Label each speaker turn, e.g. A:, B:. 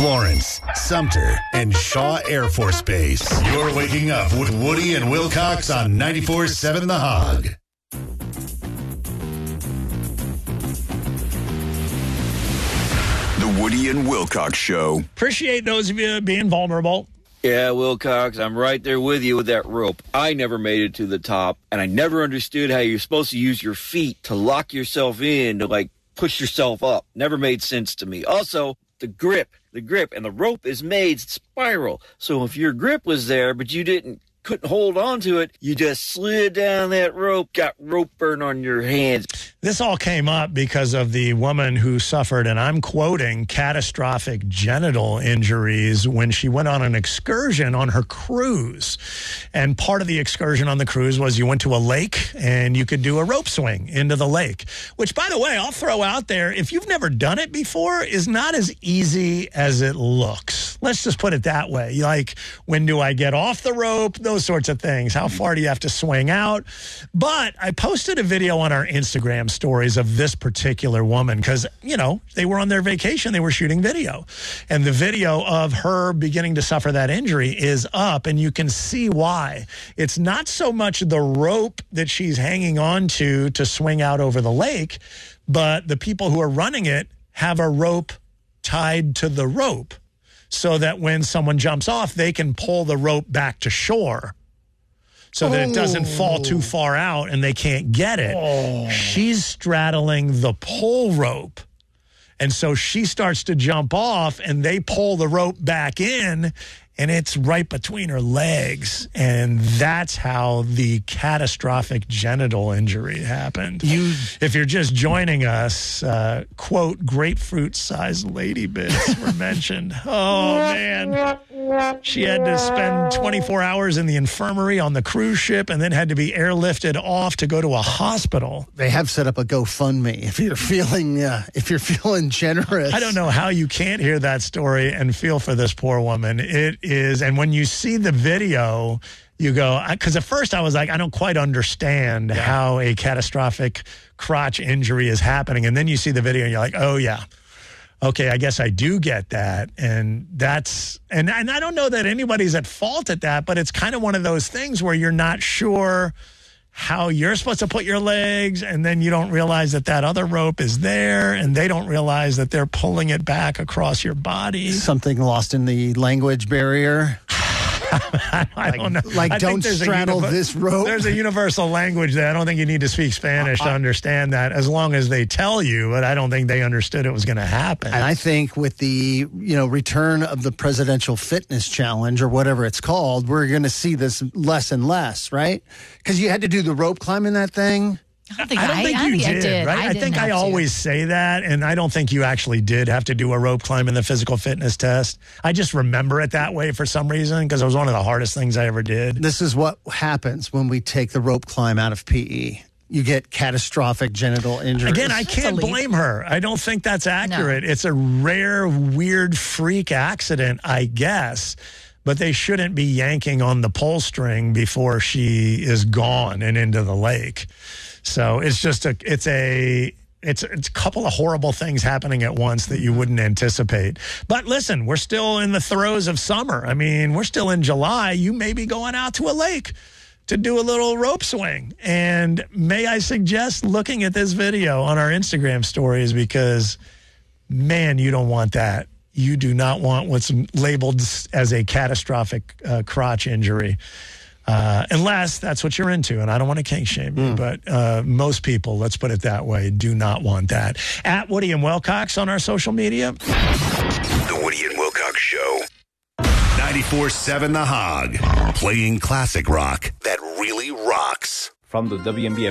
A: Florence, Sumter, and Shaw Air Force Base. You're waking up with Woody and Wilcox on 94.7 The Hog.
B: The Woody and Wilcox Show.
C: Appreciate those of you being vulnerable.
D: Yeah, Wilcox, I'm right there with you with that rope. I never made it to the top, and I never understood how you're supposed to use your feet to lock yourself in, to, like, push yourself up. Never made sense to me. Also, the grip, and the rope is made spiral. So if your grip was there, but you couldn't hold on to it, you just slid down that rope, got rope burn on your hands.
C: This all came up because of the woman who suffered, and I'm quoting, catastrophic genital injuries when she went on an excursion on her cruise. And part of the excursion on the cruise was you went to a lake and you could do a rope swing into the lake, which, by the way, I'll throw out there, if you've never done it before, is not as easy as it looks. Let's just put it that way. Like, when do I get off the rope? Those sorts of things. How far do you have to swing out? But I posted a video on our Instagram stories of this particular woman because, you know, they were on their vacation. They were shooting video. And the video of her beginning to suffer that injury is up, and you can see why. It's not so much the rope that she's hanging on to swing out over the lake, but the people who are running it have a rope tied to the rope, so that when someone jumps off, they can pull the rope back to shore so that it doesn't fall too far out and they can't get it. She's straddling the pull rope. And so she starts to jump off and they pull the rope back in, and it's right between her legs. And that's how the catastrophic genital injury happened. If you're just joining us, quote, grapefruit-sized lady bits were mentioned. Oh, man. She had to spend 24 hours in the infirmary on the cruise ship and then had to be airlifted off to go to a hospital.
E: They have set up a GoFundMe if you're feeling generous.
C: I don't know how you can't hear that story and feel for this poor woman. It is, and when you see the video, you go, because at first I was like, I don't quite understand how a catastrophic crotch injury is happening. And then you see the video and you're like, oh, yeah. Okay, I guess I do get that. And and I don't know that anybody's at fault at that, but it's kind of one of those things where you're not sure how you're supposed to put your legs, and then you don't realize that other rope is there, and they don't realize that they're pulling it back across your body.
E: Something lost in the language barrier.
C: I don't know.
E: Like, don't straddle this rope.
C: There's a universal language that I don't think you need to speak Spanish to understand that, as long as they tell you, but I don't think they understood it was going to happen.
E: And I think with the, return of the Presidential Fitness Challenge, or whatever it's called, we're going to see this less and less, right? Because you had to do the rope climb in that thing.
C: I don't think you did, right? I think I always say that, and I don't think you actually did have to do a rope climb in the physical fitness test. I just remember it that way for some reason, because it was one of the hardest things I ever did.
E: This is what happens when we take the rope climb out of PE. You get catastrophic genital injuries.
C: Again, I can't blame her. I don't think that's accurate. No. It's a rare, weird freak accident, I guess. But they shouldn't be yanking on the pull string before she is gone and into the lake. So it's just it's a couple of horrible things happening at once that you wouldn't anticipate. But listen, we're still in the throes of summer. I mean, we're still in July. You may be going out to a lake to do a little rope swing. And may I suggest looking at this video on our Instagram stories, because, man, you don't want that. You do not want what's labeled as a catastrophic crotch injury. Unless that's what you're into, and I don't want to kink shame you, but most people, let's put it that way, do not want that. At Woody and Wilcox on our social media.
B: The Woody and Wilcox Show.
A: 94.7 The Hog. Playing classic rock that really rocks.
F: From the WNBF